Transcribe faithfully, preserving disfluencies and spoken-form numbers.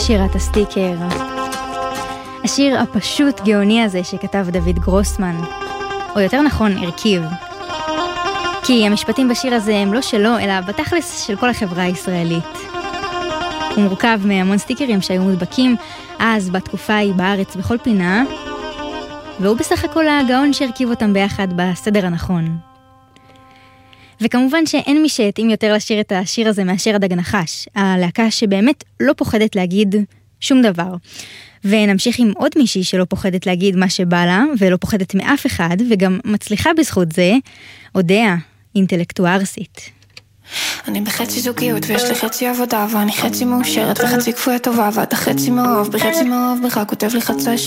שירת הסטיקר. השיר הפשוט גאוני הזה שכתב דוד גרוסמן, או יותר נכון, הרכיב. כי המשפטים בשיר הזה הם לא שלו, אלא בתכלס של כל החברה הישראלית. הוא מורכב מהמון סטיקרים שהיו מודבקים אז בתקופה ההיא בארץ בכל פינה, והוא בסך הכל הגאון שהרכיב אותם ביחד בסדר הנכון. וכמובן שאין מי שהתאים יותר לשיר את השיר הזה מאשר הדג נחש, הלהקה שבאמת לא פוחדת להגיד שום דבר. ונמשיך עם עוד מישהי שלא פוחדת להגיד מה שבא לה, ולא פוחדת מאף אחד, וגם מצליחה בזכות זה, אודיה, אינטלקטוארסית. אני בחצי זוגיות ויש לי חצי עבודה, ואני חצי מאושרת וחצי כפויה טובה, ואתה חצי מאוהב בחצי מאוהב בך, כותב לי חצי